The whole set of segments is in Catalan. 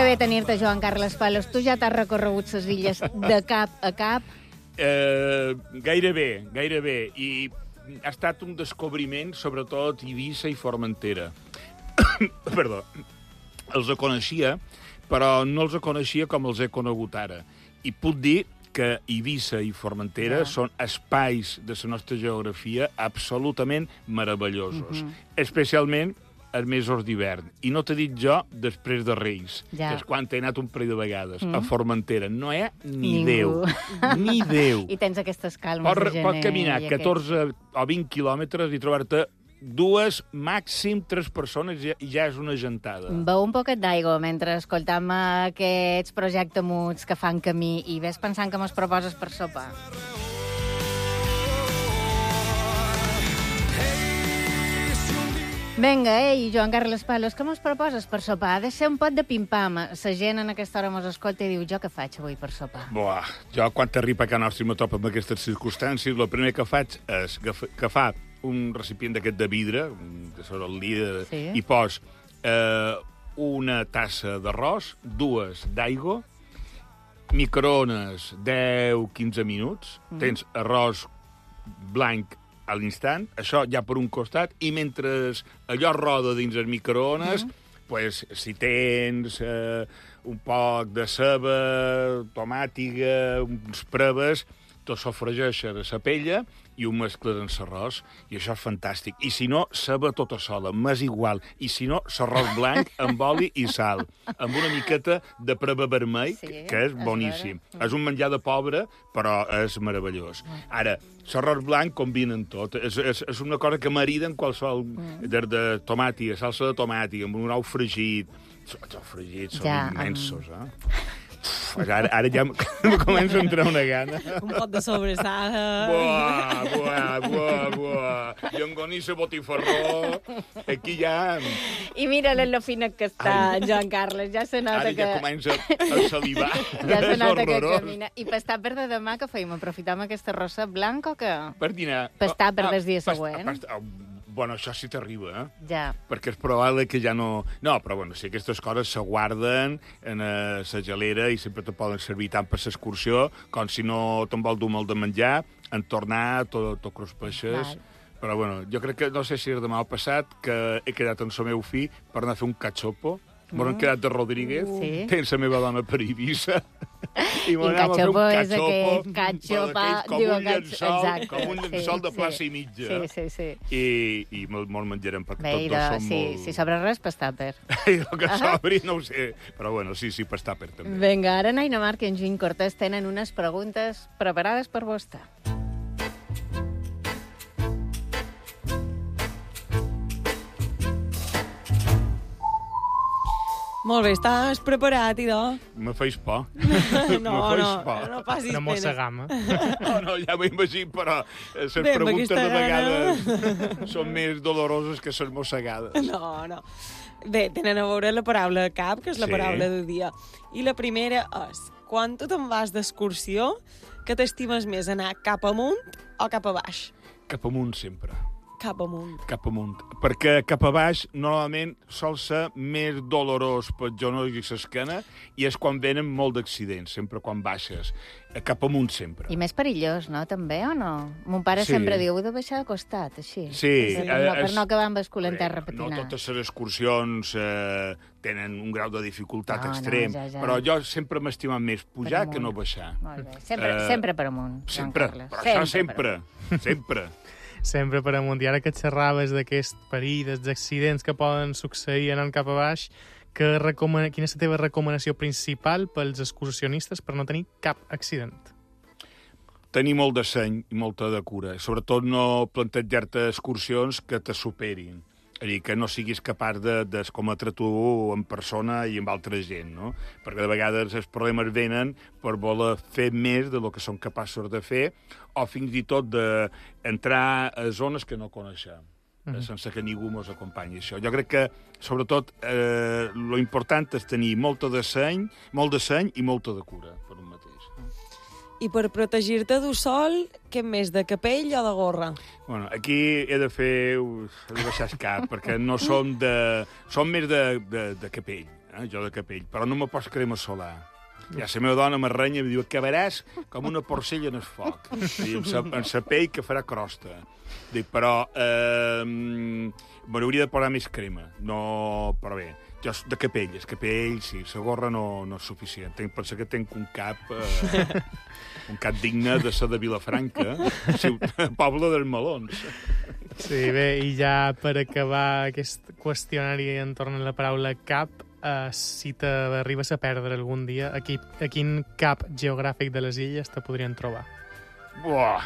que bé tenir-te, Joan Carles Palos. Tu ja t'has recorregut les illes de cap a cap? Gairebé. I ha estat un descobriment, sobretot Eivissa i Formentera. Perdó. Els coneixia, però no els coneixia com els he conegut ara. I puc dir que Eivissa i Formentera són espais de la nostra geografia absolutament meravellosos. Especialment els mesos d'hivern. I no t'he dit jo després de Reis, que és quan he anat un parell de vegades. A Formentera no hi ha ni Déu. Ni Déu. I tens aquestes calmes de gener. Pots caminar 14 o 20 quilòmetres i trobar-te 2, màxim 3 persones i ja és una gentada. Beu un poquet d'aigua mentre escoltam aquests projectamuts que fan camí i ves pensant que mos proposes per sopar. Vinga, Joan Carles Palos, què mos proposes per sopar? Ha de ser un pot de pim-pam. La gent en aquesta hora mos escolta i diu, jo què faig avui per sopar? Buah, jo quan t'arriba a casa nostra i me trobo amb aquestes circumstàncies, el primer que faig és agafar un recipient d'aquest de vidre, de sobre el líder, i pos una tassa d'arròs, 2 d'aigua, microones 10-15 minuts, tens arròs blanc a l'instant, això ja per un costat, i mentre allò roda dins el microones, pues, si tens un poc de ceba, tomàtiga, uns preves, tot sofregeixes a la pella i ho mescles en l'arròs, i això és fantàstic. I si no, ceba tota sola, m'és igual. I si no, l'arròs blanc amb oli i sal, amb una miqueta de preve vermell, que és boníssim. És un menjar de pobre, però és meravellós. Ara, l'arròs blanc combina en tot. És una cosa que marida en qualsevol de tomàtica, salsa de tomàtica, amb un ou fregit. Els fregits són immensos, Ara ja me comença a entrar una gana. Un pot de sobressada. Buah. Llonganissa, botifarró. Aquí ja... I mira lo fina que està, Joan Carles. Ja se nota que... Ara ja comença a salivar. Ja se nota que camina. I pestar per de demà, què feim? Aprofitam aquesta rossa blanca o què? Per dinar. Pestar per des dies següents? Bueno, això sí t'arriba, Ja. Perquè és probable que ja no... No, però bueno, si aquestes coses se guarden en la gelera i sempre te poden servir tant per l'excursió com si no te'n vol dur molt de menjar, en tornar, tot cruspeixes. Però bueno, jo crec que, no sé si és demà o passat, que he quedat amb el meu fill per anar a fer un cachopo. M'han quedat de Rodríguez, tens la meva dona per Eivissa. I un cachopo és aquell com un llençol de plaça i mitja. Sí. I me'l menjarem, perquè tots dos som molt... Si sobra res, pastàper. El que sobri, no ho sé. Però bueno, sí, pastàper també. Vinga, ara Naina Marc i en Joan Cortés tenen unes preguntes preparades per vostè. Molt bé, estàs preparat, idò? Me feis por. No passis pena. No mossegam. No, ja m'ho imagino, però les preguntes de vegades són més doloroses que les mossegades. No. Bé, tenen a veure la paraula cap, que és la paraula del dia. I la primera és, quan tu te'n vas d'excursió, que t'estimes més, anar cap amunt o cap a baix? Cap amunt, sempre. Cap amunt. Cap amunt. Perquè cap a baix, normalment, sol ser més dolorós pel genoll i l'esquena, i és quan venen molt d'accidents, sempre quan baixes. Cap amunt, sempre. I més perillós, no, també, o no? Mon pare sempre diu, heu de baixar de costat, així. Sí. Per no acabar amb el en terra patinant. No totes les excursions tenen un grau de dificultat extrem, però jo sempre m'estimo més pujar que no baixar. Molt bé. Sempre per amunt, Joan Carles. Però això sempre. Sempre per amunt. I ara que et xerraves d'aquest perill, dels accidents que poden succeir anant cap a baix, quina és la teva recomanació principal pels excursionistes per no tenir cap accident? Tenir molt de seny i molta de cura. Sobretot no plantejar-te excursions que te superin. És a dir, que no siguis capaç d'escometre tu en persona i amb altra gent, no? Perquè de vegades els problemes venen per voler fer més del que són capaços de fer o fins i tot d'entrar a zones que no coneixem, sense que ningú ens acompanyi. Això. Jo crec que, sobretot, lo important és tenir molt de seny i molta de cura per un mateix. I per protegir-te du sol, què més, de capell o de gorra? Bueno, aquí he de baixar el cap, perquè no som de... Som més de capell. jo de capell, però no me pots crema solar. Ja la meva dona m'arrenya i em diu que acabaràs com una porcella en el foc. En sa pell que farà crosta. Dic, però me n'hauria de posar més crema. No, però bé, jo de capell, el capell, sí, la gorra no és suficient. Penso que tenc un cap digne de ser de Vilafranca, poble dels melons. Sí, bé, i ja per acabar aquest qüestionari entorn a la paraula cap, si t'arribes a perdre algun dia, a quin cap geogràfic de les illes te podrien trobar? Buah!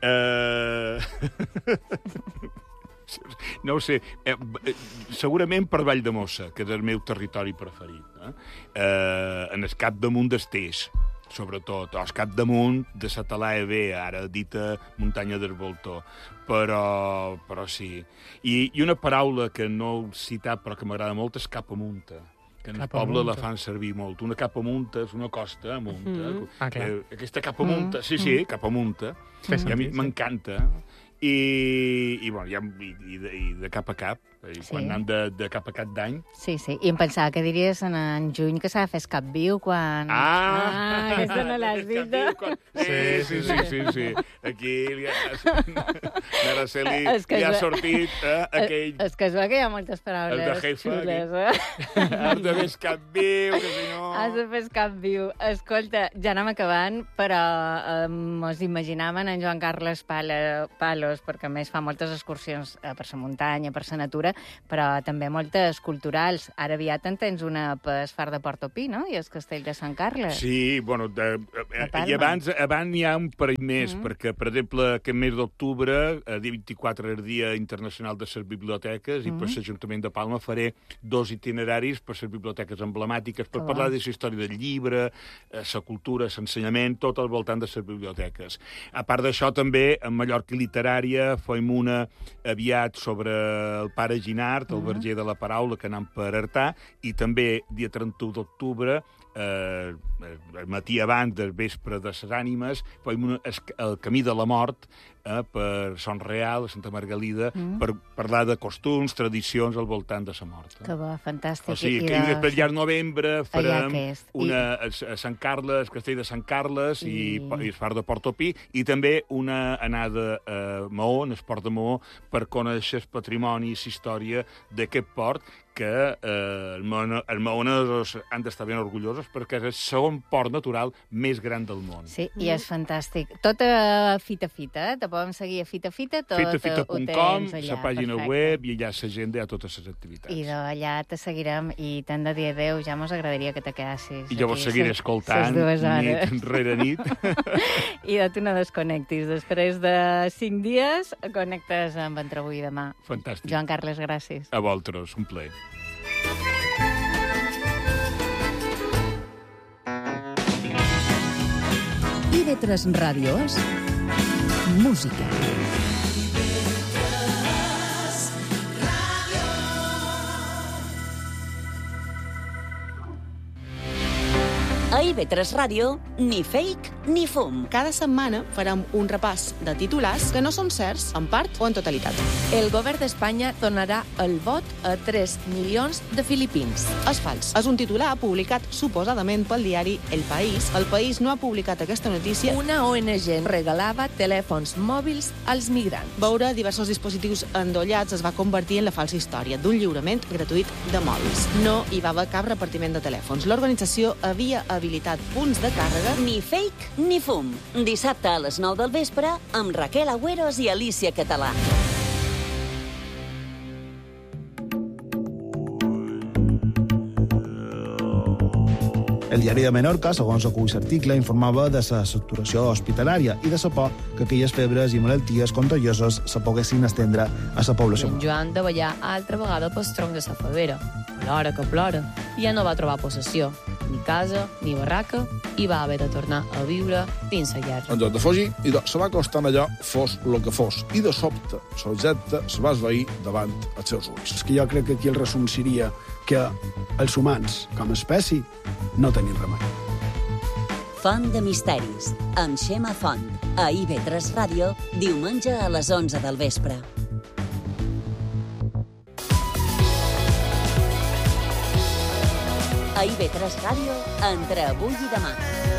No ho sé. Segurament per Valldemossa, que és el meu territori preferit. En el capdamunt d'Esteix, sobretot. O el capdamunt de la Talaia B, ara dita muntanya del Voltor. Però sí. I una paraula que no he citat però que m'agrada molt és capamunta. Que en el poble la fan servir molt. Una capamunta és una costa amunta. Aquesta capamunta, sí, capamunta. I a mi m'encanta. I de cap a cap, quan anem de cap a cap d'any. Sí, i em pensava que diries en juny que s'ha de fer escap viu quan... aquesta no l'has dit, no? Sí. Aquí l'Araceli li ha sortit aquell... És que es veu que hi ha moltes paraules xules, Has de fer escap viu, que si no... Has de fer escap viu. Escolta, ja anem acabant, però mos imaginàvem en Joan Carles Palos, perquè a més fa moltes excursions per la muntanya, per la natura, però també moltes culturals. Ara aviat en tens una per el Far de Portopí, no? I el Castell de Sant Carles. Sí, bueno, i abans n'hi ha un parell més, perquè, per exemple, aquest mes d'octubre, el dia 24 és el Dia Internacional de les Biblioteques, i per l'Ajuntament de Palma faré 2 itineraris per les biblioteques emblemàtiques, per parlar de la història del llibre, la cultura, l'ensenyament, tot al voltant de les biblioteques. A part d'això, també, en Mallorca Literària, fem una aviat sobre el pare Ginard, el verger de la paraula, que anem per Artà, i també, dia 31 d'octubre, el matí abans del vespre de les ànimes, fem el camí de la mort, per Son Real, a Santa Margalida, per parlar de costums, tradicions al voltant de la mort. Que bo, fantàstic. O sigui, que després ja al novembre farem a Sant Carles, el Castell de Sant Carles i el Far de Portopí, i també una anada a Maó, en el port de Maó, per conèixer el patrimoni i la història d'aquest port, que els maonesos han d'estar ben orgullosos perquè és el segon port natural més gran del món. Sí, i és fantàstic. Tot a Fita, te podem seguir a Fita, tot fitafita.com, la pàgina web, i allà l'agenda hi ha totes les activitats. I d'allà te seguirem, i t'hem de dir adéu, ja mos agradaria que te quedassis. I jo vos seguiré escoltant nit rere nit. I tu no desconnectis. Després de 5 dies, connectes amb Entre avui i demà. Fantàstic. Joan Carles, gràcies. A vosaltres, un plaer. IB3 Ràdio és música. A IB3 Ràdio, ni fake ni fum. Cada setmana farem un repàs de titulars que no són certs, en part o en totalitat. El govern d'Espanya donarà el vot a 3 milions de filipins. És fals. És un titular publicat suposadament pel diari El País. El País no ha publicat aquesta notícia. Una ONG regalava telèfons mòbils als migrants. Veure diversos dispositius endollats es va convertir en la falsa història d'un lliurament gratuït de mòbils. No hi va haver cap repartiment de telèfons. L'organització havia habilitat punts de càrrega. Ni fake ni fum. Dissabte a les 9 del vespre amb Raquel Agüeros i Alicia Català. El diari de Menorca, segons acull l'article, informava de la saturació hospitalària i de la por que aquelles febres i malalties contagioses se poguessin estendre a la població. En Joan de ballar altra vegada pel tronc de la favera. Plora que plora. Ja no va trobar possessió, ni casa, ni barraca, i va haver de tornar a viure dins la llar. En lloc de fugir, se va acostant allò, fos el que fos, i de sobte, l'objecte se va esvair davant els seus ulls. És que jo crec que aquí el resum seria que els humans, com a espècie, no tenim remei. Font de misteris, amb Xema Font, a IB3 Ràdio, diumenge a les 11 del vespre. A IB3 Ràdio, entre avui i demà.